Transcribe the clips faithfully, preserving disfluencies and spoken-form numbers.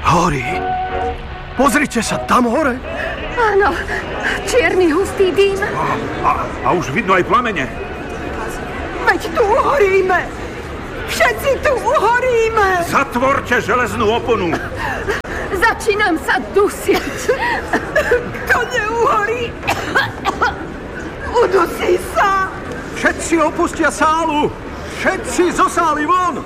Horí. Pozrite sa, tam hore. Áno, čierny hustý dým. A, a, a už vidno aj plamene. Veď tu uhoríme. Všetci tu uhoríme. Zatvorte železnú oponu. Začínam sa dusiť. Kto neuhorí, udusí sa. Všetci opustia sálu. Všetci zo sály von.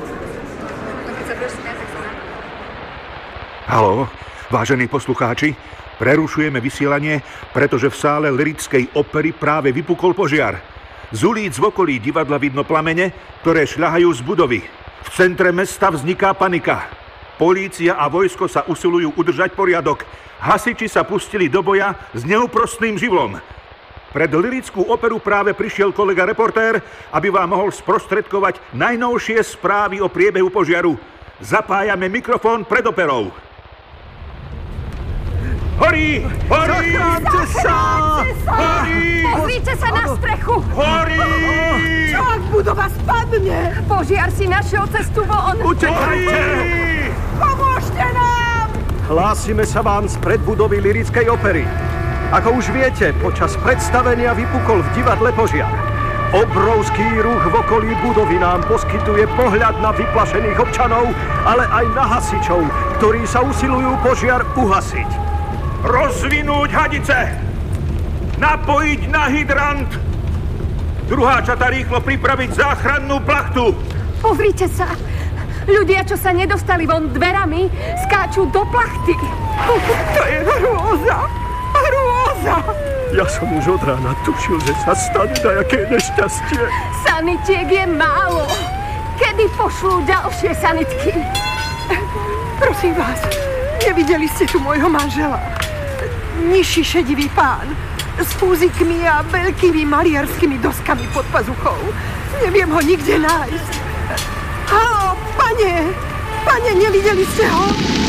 Haló, vážení poslucháči, prerušujeme vysielanie, pretože v sále Lyrickej opery práve vypukol požiar. Z ulic v okolí divadla vidno plamene, ktoré šľahajú z budovy. V centre mesta vzniká panika. Polícia a vojsko sa usilujú udržať poriadok. Hasiči sa pustili do boja s neúprosným živlom. Pred Lyrickú operu práve prišiel kolega reportér, aby vám mohol sprostredkovať najnovšie správy o priebehu požiaru. Zapájame mikrofón pred operou. Horí! Horí! Zachráňte sa! Horí! Pozrite sa na strechu. Horí! Čo ak budova spadne? Požiar si našiel cestu von. Utekajte! Pomôžte nám! Hlásime sa vám z predbudovy Lyrickej opery. Ako už viete, počas predstavenia vypukol v divadle požiar. Obrovský ruch v okolí budovy nám poskytuje pohľad na vyplašených občanov, ale aj na hasičov, ktorí sa usilujú požiar uhasiť. Rozvinúť hadice! Napojiť na hydrant! Druhá čata rýchlo pripraviť záchrannú plachtu! Pozrite sa. Ľudia, čo sa nedostali von dverami, skáču do plachty. To je hrôza! Hrôza! Ja som už od rána tušil, že sa stane dajaké nešťastie. Sanitiek je málo. Kedy pošlú ďalšie sanitky? Prosím vás, nevideli ste tu môjho manžela? Nižší šedivý pán s fúzikmi a veľkými maliarskými doskami pod pazuchou. Neviem ho nikde nájsť. Haló, pane! Pane, nevideli ste ho?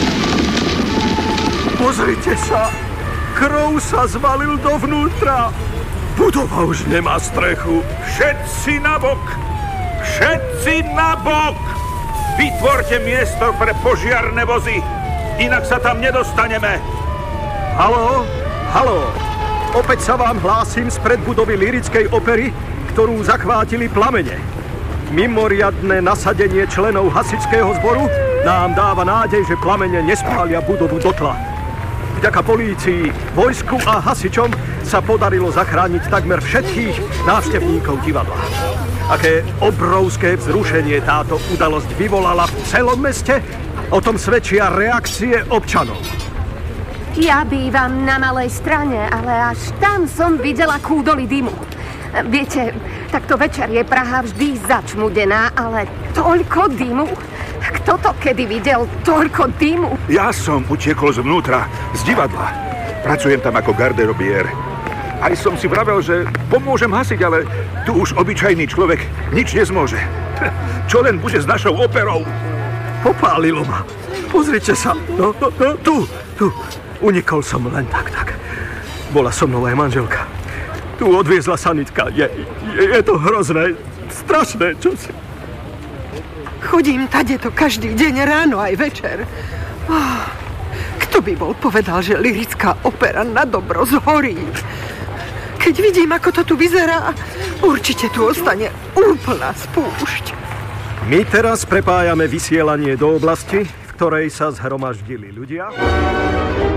Pozrite sa! Krov sa zvalil dovnútra. Budova už nemá strechu. Všetci na bok! Všetci na bok! Vytvorte miesto pre požiarne vozy, inak sa tam nedostaneme. Haló? Haló? Opäť sa vám hlásim z predbudovy Lyrickej opery, ktorú zachvátili plamene. Mimoriadne nasadenie členov hasičského zboru nám dáva nádej, že plamene nespália budovu dotla. Vďaka polícii, vojsku a hasičom sa podarilo zachrániť takmer všetkých návštevníkov divadla. Aké obrovské vzrušenie táto udalosť vyvolala v celom meste, o tom svedčia reakcie občanov. Ja bývam na malej strane, ale až tam som videla kúdoly dymu. Viete, takto večer je Praha vždy začmudená, ale toľko dymu. Kto to kedy videl toľko dymu? Ja som utiekol zvnútra, z divadla. Pracujem tam ako garderobier. Aj som si vravel, že pomôžem hasiť, ale tu už obyčajný človek nič nezmôže. Čo len bude s našou operou? Popálilo ma. Pozrite sa. No, no, no, tu, tu. Unikol som len tak, tak. Bola so mnou aj manželka. Tu odviezla sanitka. Je, je, je to hrozné, strašné, čo si... Chodím tadeto každý deň, ráno aj večer. Oh, kto by bol povedal, že Lyrická opera na dobro zhorí? Keď vidím, ako to tu vyzerá, určite tu ostane úplná spúšť. My teraz prepájame vysielanie do oblasti, v ktorej sa zhromaždili ľudia.